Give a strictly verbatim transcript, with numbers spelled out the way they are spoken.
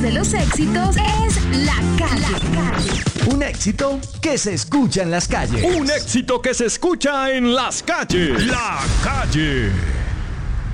de los éxitos es La Calle. La Calle. Un éxito que se escucha en las calles. Un éxito que se escucha en las calles. La Calle.